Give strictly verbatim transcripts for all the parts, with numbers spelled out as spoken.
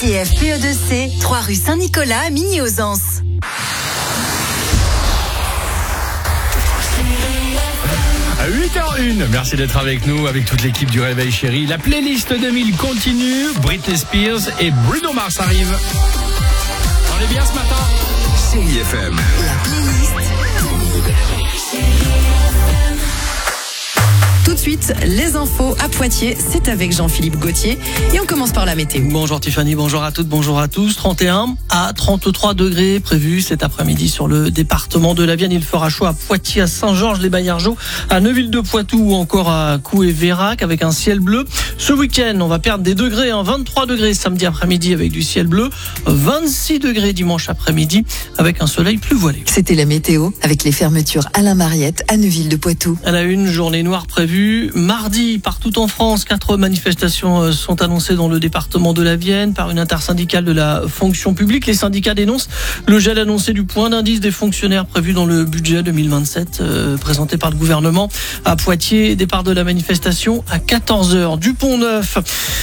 C F P E deux C, trois rue Saint-Nicolas à Migny-aux-Anses. À huit heures une, merci d'être avec nous, avec toute l'équipe du Réveil Chéri. La playlist deux mille continue, Britney Spears et Bruno Mars arrivent. On est bien ce matin. Chéri F M. La playlist. Tout de suite, les infos à Poitiers, c'est avec Jean-Philippe Gauthier. Et on commence par la météo. Bonjour Tiffany, bonjour à toutes, bonjour à tous. trente et un à trente-trois degrés prévus cet après-midi sur le département de la Vienne. Il fera chaud à Poitiers, à Saint-Georges-les-Baillargeaux, à Neuville-de-Poitou ou encore à Coué-Vérac avec un ciel bleu. Ce week-end, on va perdre des degrés, hein, vingt-trois degrés samedi après-midi avec du ciel bleu, vingt-six degrés dimanche après-midi avec un soleil plus voilé. C'était la météo avec les fermetures Alain Mariette à Neuville-de-Poitou. À la une, journée noire prévue mardi partout en France. Quatre manifestations sont annoncées dans le département de la Vienne par une intersyndicale de la fonction publique. Les syndicats dénoncent le gel annoncé du point d'indice des fonctionnaires prévu dans le budget deux mille vingt-sept euh, présenté par le gouvernement. À Poitiers, départ de la manifestation à quatorze heures. Du Pont-Neuf,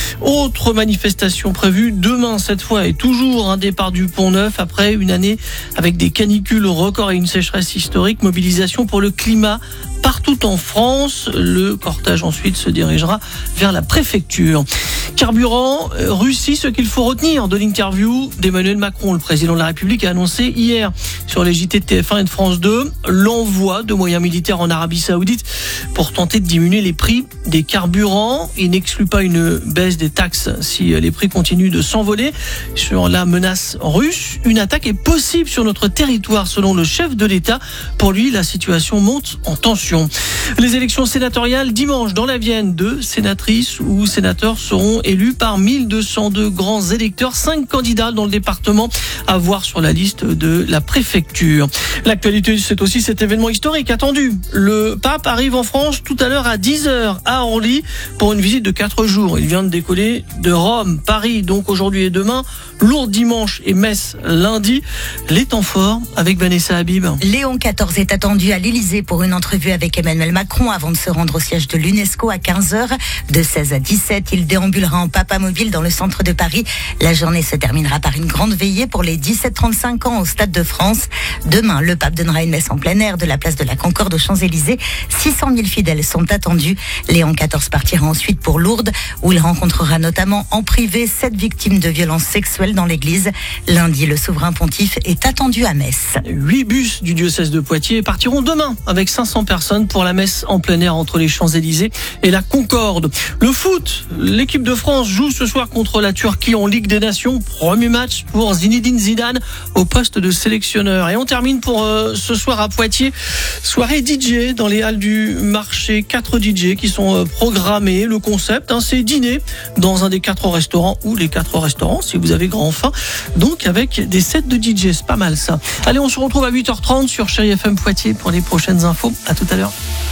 autre manifestation prévue demain cette fois et toujours un départ du Pont-Neuf après une année avec des canicules records et une sécheresse historique. Mobilisation pour le climat partout en France. Le cortège ensuite se dirigera vers la préfecture. Carburant, Russie, ce qu'il faut retenir de l'interview d'Emmanuel Macron. Le président de la République a annoncé hier sur les J T de T F un et de France deux l'envoi de moyens militaires en Arabie Saoudite pour tenter de diminuer les prix des carburants. Il n'exclut pas une baisse des taxes si les prix continuent de s'envoler. Sur la menace russe, une attaque est possible sur notre territoire selon le chef de l'État. Pour lui, la situation monte en tension. Les élections sénatoriales dimanche dans la Vienne, deux sénatrices ou sénateurs seront élus par mille deux cent deux grands électeurs. Cinq candidats dans le département à voir sur la liste de la préfecture. L'actualité, c'est aussi cet événement historique attendu. Le pape arrive en France tout à l'heure à dix heures à Orly pour une visite de quatre jours. Il vient de décoller de Rome, Paris, donc aujourd'hui et demain. Lourdes dimanche et Metz lundi. Les temps forts avec Vanessa Habib. Léon quatorze est attendu à l'Élysée pour une entrevue avec Emmanuel Macron avant de se rendre au siège de l'UNESCO à quinze heures. De seize à dix-sept, il déambulera en papa mobile dans le centre de Paris. La journée se terminera par une grande veillée pour les dix-sept trente-cinq ans au Stade de France. Demain, le pape donnera une messe en plein air de la place de la Concorde aux Champs-Élysées. six cent mille fidèles sont attendus. Léon quatorze partira ensuite pour Lourdes, où il rencontrera notamment en privé sept victimes de violences sexuelles dans l'église. Lundi, le souverain pontife est attendu à Metz. Huit bus du diocèse de Poitiers partiront demain avec cinq cents personnes pour la messe en plein air entre les Champs-Élysées et la Concorde. Le foot, l'équipe de France joue ce soir contre la Turquie en Ligue des Nations. Premier match pour Zinedine Zidane au poste de sélectionneur. Et on termine pour euh, ce soir à Poitiers. Soirée D J dans les halles du marché. Quatre D J qui sont euh, programmés. Le concept, hein, c'est dîner dans un des quatre restaurants ou les quatre restaurants si vous avez grand faim. Donc avec des sets de D J, c'est pas mal ça. Allez, on se retrouve à huit heures trente sur Chéri F M Poitiers pour les prochaines infos. À tout à l'heure.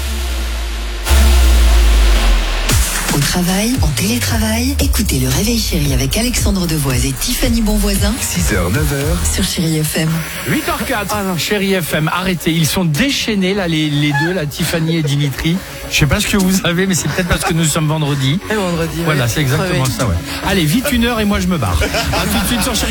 Au travail, en télétravail, écoutez le Réveil Chéri avec Alexandre Devoise et Tiffany Bonvoisin six heures, neuf heures. sur Chéri F M. huit heures quatre. Ah non, Chéri F M, arrêtez. Ils sont déchaînés, là, les, les deux, là, Tiffany et Dimitri. Je sais pas ce que vous avez, mais c'est peut-être parce que nous sommes vendredi. Et vendredi. Voilà, ouais. c'est exactement Ouais. ça, ouais. Allez, vite une heure et moi je me barre. À tout de suite sur Chéri.